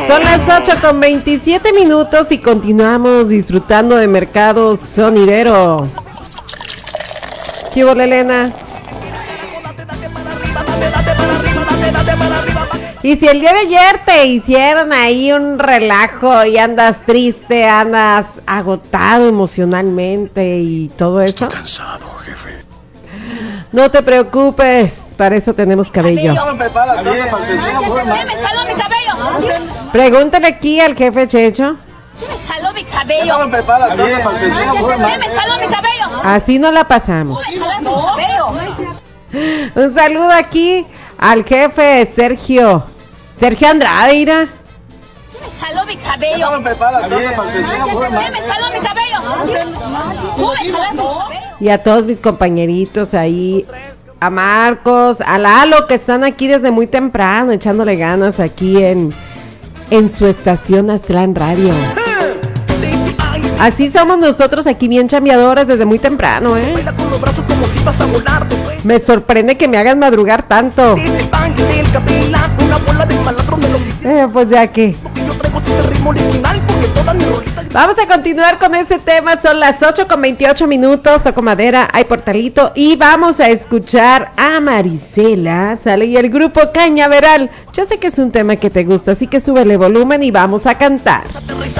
Son las 8:27 y continuamos disfrutando de Mercado Sonidero. ¿Qué hubo, Elena? Y si el día de ayer te hicieron ahí un relajo y andas triste, andas agotado emocionalmente y todo eso. Estoy cansado, jefe. No te preocupes, para eso tenemos cabello. ¿Me jaló mi cabello? Pregúntale aquí al jefe Checho. ¿Me jaló mi cabello? ¿Me jaló mi cabello? Así no la pasamos. Un saludo aquí al jefe Sergio Andrade, Ira. ¿Me jaló mi cabello? ¿Me jaló mi cabello? Y a todos mis compañeritos ahí, a Marcos, a Lalo, que están aquí desde muy temprano, echándole ganas aquí en su estación Aztlán Radio. Así somos nosotros aquí, bien chambeadoras desde muy temprano, ¿eh? Me sorprende que me hagan madrugar tanto. Pues ya que vamos a continuar con este tema. Son las 8:28. Toco madera, hay portalito. Y vamos a escuchar a Marisela, sale, y el grupo Cañaveral. Yo sé que es un tema que te gusta, así que súbele volumen y vamos a cantar.